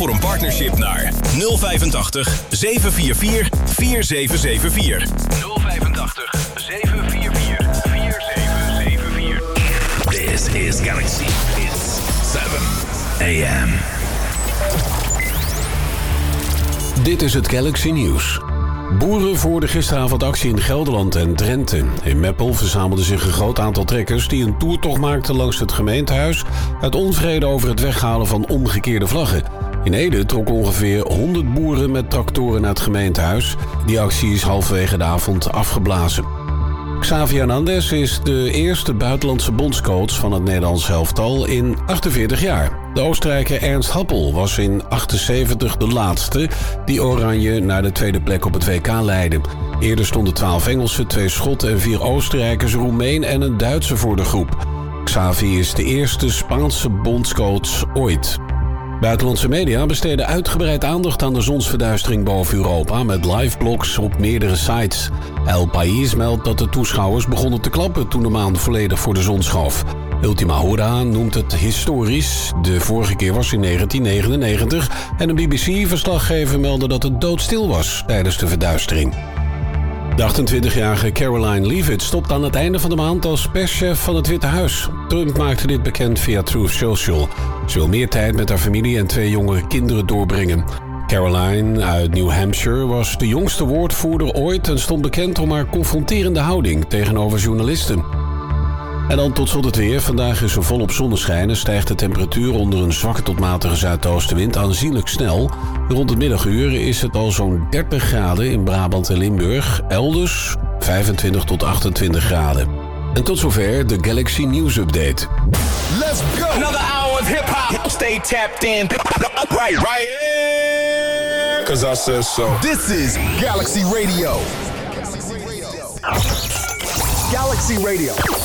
voor een partnership naar 085 744 4774. 085 744 4774. This is Galaxy. It's 7 a.m. Dit is het Galaxy Nieuws. Boeren voerden gisteravond actie in Gelderland en Drenthe. In Meppel verzamelden zich een groot aantal trekkers die een toertocht maakten langs het gemeentehuis uit onvrede over het weghalen van omgekeerde vlaggen. In Ede trokken ongeveer 100 boeren met tractoren naar het gemeentehuis. Die actie is halverwege de avond afgeblazen. Xavi Hernandez is de eerste buitenlandse bondscoach van het Nederlands elftal in 48 jaar. De Oostenrijker Ernst Happel was in 78 de laatste die Oranje naar de tweede plek op het WK leidde. Eerder stonden 12 Engelsen, 2 Schotten en 4 Oostenrijkers, een Roemeen en een Duitser voor de groep. Xavi is de eerste Spaanse bondscoach ooit. Buitenlandse media besteden uitgebreid aandacht aan de zonsverduistering boven Europa met liveblogs op meerdere sites. El País meldt dat de toeschouwers begonnen te klappen toen de maan volledig voor de zon schoof. Ultima Hora noemt het historisch. De vorige keer was in 1999 en een BBC-verslaggever meldde dat het doodstil was tijdens de verduistering. De 28-jarige Caroline Leavitt stopt aan het einde van de maand als perschef van het Witte Huis. Trump maakte dit bekend via Truth Social. Ze wil meer tijd met haar familie en 2 jongere kinderen doorbrengen. Caroline uit New Hampshire was de jongste woordvoerder ooit en stond bekend om haar confronterende houding tegenover journalisten. En dan tot slot het weer. Vandaag is er volop zonneschijn en stijgt de temperatuur onder een zwakke tot matige zuidoostenwind aanzienlijk snel. Rond het middaguur is het al zo'n 30 graden in Brabant en Limburg. Elders 25 tot 28 graden. En tot zover de Galaxy News Update. Let's go! Another hour of hip-hop. Stay tapped in. Right here. 'Cause I said so. This is Galaxy Radio. Galaxy Radio.